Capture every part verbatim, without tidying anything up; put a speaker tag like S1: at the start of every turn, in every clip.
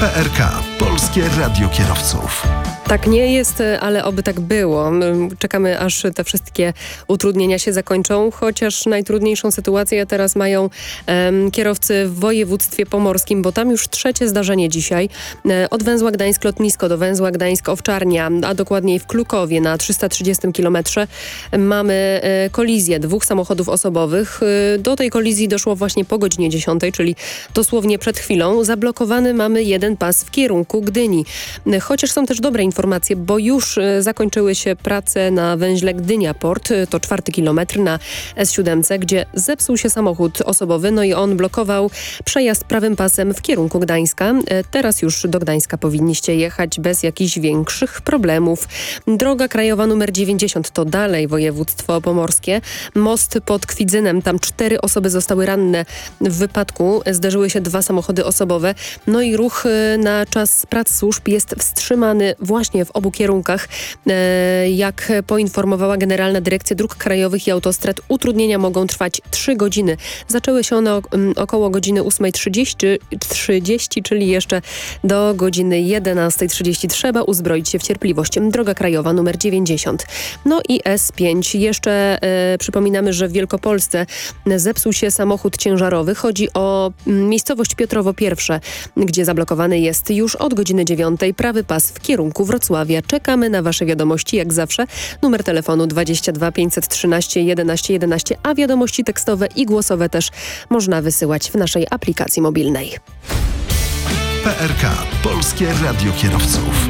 S1: P R K. Polskie Radio Kierowców.
S2: Tak nie jest, ale oby tak było. Czekamy, aż te wszystkie utrudnienia się zakończą, chociaż najtrudniejszą sytuację teraz mają um, kierowcy w województwie pomorskim, bo tam już trzecie zdarzenie dzisiaj. E, od węzła Gdańsk-Lotnisko do węzła Gdańsk-Owczarnia, a dokładniej w Klukowie na trzysta trzydziestym kilometrze mamy e, kolizję dwóch samochodów osobowych. E, do tej kolizji doszło właśnie po godzinie dziesiątej, czyli dosłownie przed chwilą. Zablokowany mamy jeden pas w kierunku Gdyni. E, chociaż są też dobre informacje, bo już zakończyły się prace na węźle Gdynia-Port. To czwarty kilometr na S siedem, gdzie zepsuł się samochód osobowy, no i on blokował przejazd prawym pasem w kierunku Gdańska. Teraz już do Gdańska powinniście jechać bez jakichś większych problemów. Droga krajowa numer dziewięćdziesiąt to dalej województwo pomorskie. Most pod Kwidzynem, tam cztery osoby zostały ranne w wypadku. Zderzyły się dwa samochody osobowe. No i ruch na czas prac służb jest wstrzymany właśnie w obu kierunkach. E, jak poinformowała Generalna Dyrekcja Dróg Krajowych i Autostrad, utrudnienia mogą trwać trzy godziny. Zaczęły się one o, m, około godziny ósmej trzydzieści, czyli jeszcze do godziny jedenastej trzydzieści trzeba uzbroić się w cierpliwość. Droga krajowa numer dziewięćdziesiąt. No i S pięć. Jeszcze e, przypominamy, że w Wielkopolsce zepsuł się samochód ciężarowy. Chodzi o m, miejscowość Piotrowo Pierwsze, gdzie zablokowany jest już od godziny dziewiątej prawy pas w kierunku Wrocławia. Czekamy na Wasze wiadomości, jak zawsze. Numer telefonu dwadzieścia dwa pięćset trzynaście jedenaście jedenaście, a wiadomości tekstowe i głosowe też można wysyłać w naszej aplikacji mobilnej.
S1: P R K. Polskie Radio Kierowców.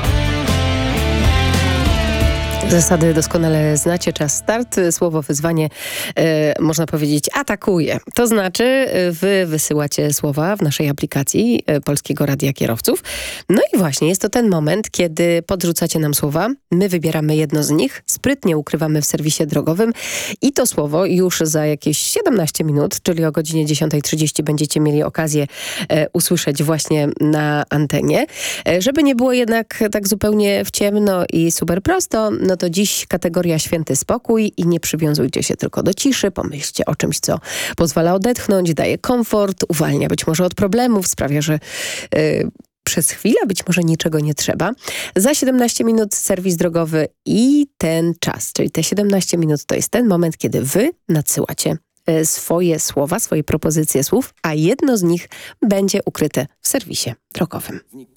S2: Zasady doskonale znacie. Czas start. Słowo wyzwanie, e, można powiedzieć, atakuje. To znaczy, wy wysyłacie słowa w naszej aplikacji e, Polskiego Radia Kierowców. No i właśnie jest to ten moment, kiedy podrzucacie nam słowa. My wybieramy jedno z nich, sprytnie ukrywamy w serwisie drogowym i to słowo już za jakieś siedemnaście minut, czyli o godzinie dziesiątej trzydzieści będziecie mieli okazję e, usłyszeć właśnie na antenie. E, żeby nie było jednak tak zupełnie w ciemno i super prosto, no to dziś kategoria święty spokój i nie przywiązujcie się tylko do ciszy, pomyślcie o czymś, co pozwala odetchnąć, daje komfort, uwalnia być może od problemów, sprawia, że yy, przez chwilę być może niczego nie trzeba. Za siedemnaście minut serwis drogowy i ten czas, czyli te siedemnaście minut to jest ten moment, kiedy wy nadsyłacie swoje słowa, swoje propozycje słów, a jedno z nich będzie ukryte w serwisie drogowym.